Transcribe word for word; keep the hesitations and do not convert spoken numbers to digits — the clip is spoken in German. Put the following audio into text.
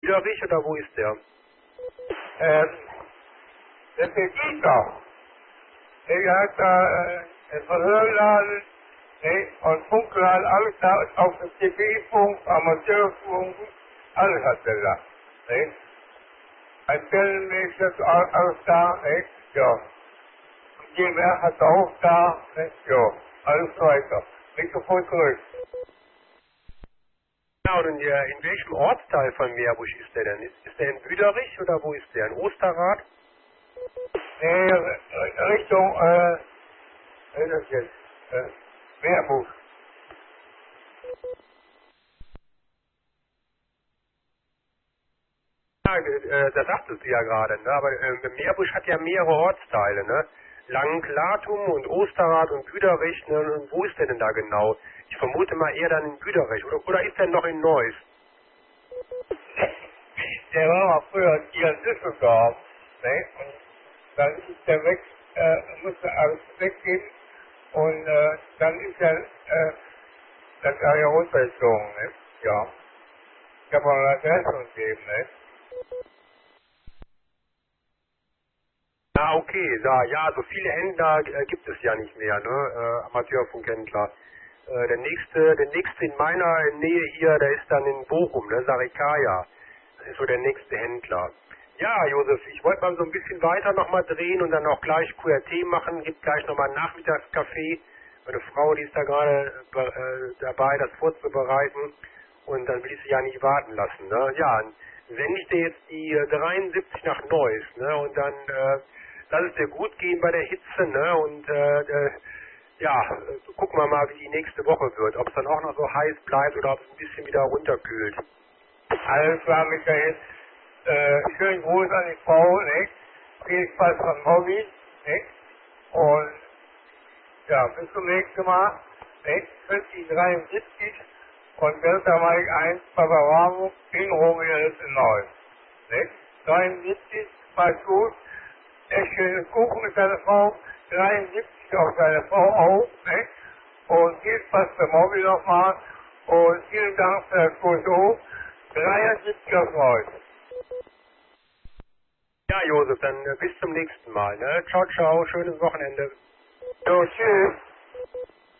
Büderich oder wo ist der? Ähm, der Peter, der hat da äh, einen Verhörladen, ne, und Funkladen, alles da auf dem T V-Funk, Amateurfunk, alles hat er da. Ne? Ein Tellenmäßig, alles da, ne? Ja. Und G M R hat er auch da, ne? Ja. Alles weiter. Mikrofon zurück. Ja, und in, der, in welchem Ortsteil von Meerbusch ist der denn? Ist, ist der in Büderich oder wo ist der? In Osterrad? Nee, Richtung, äh, was ist das jetzt? Äh, Meerbusch. Ja, äh, da sagtest du ja gerade, ne? Aber äh, Meerbusch hat ja mehrere Ortsteile, ne? Langenlatum und Osterrad und Büderich, ne? Und wo ist der denn da genau? Ich vermute mal eher dann in Büderich. Oder, oder ist der noch in Neuss? Der war mal früher hier in Düsseldorf, ne? Und dann ist der weg, äh, musste alles weggehen und äh, dann ist er, äh, dann ist er hier runtergezogen, ne? Ja. Ich habe auch eine Adresse gegeben, ne? Ah, okay, ja, ja, so viele Händler äh, gibt es ja nicht mehr, ne? Äh, Amateurfunkhändler. Äh, der nächste, der nächste in meiner Nähe hier, der ist dann in Bochum, ne? Sarikaya. Das ist so der nächste Händler. Ja, Josef, ich wollte mal so ein bisschen weiter nochmal drehen und dann auch gleich Q R T machen. Gibt gleich nochmal ein Nachmittagscafé. Meine Frau, die ist da gerade äh, dabei, das vorzubereiten. Und dann will ich sie ja nicht warten lassen, ne? Ja, wenn ich dir jetzt die äh, dreiundsiebzig nach Neuss, ne? Und dann äh, lass es dir gut gehen bei der Hitze, ne? Und äh, äh, ja, äh, gucken wir mal, wie die nächste Woche wird. Ob es dann auch noch so heiß bleibt oder ob es ein bisschen wieder runterkühlt. Alles klar, Michael. Äh, schönen Gruß an die Frau, ne? Viel Spaß beim Hobby, ne? Und ja, bis zum nächsten Mal, ne? fünfzig dreiundsiebzig und Delta Mike eins, Papa Bravo, in Romeo ist in Neuss, ne? dreiundsiebzig, mach's gut. Echt schönen Kuchen mit seiner Frau, dreiundsiebzig auch seine Frau auch, ne? Und viel Spaß beim Hobby nochmal und vielen Dank für das gute Hof. dreiundsiebzig auf Neuss. Ja, Josef, dann äh, bis zum nächsten Mal, ne? Ciao, ciao, schönes Wochenende. So, tschüss.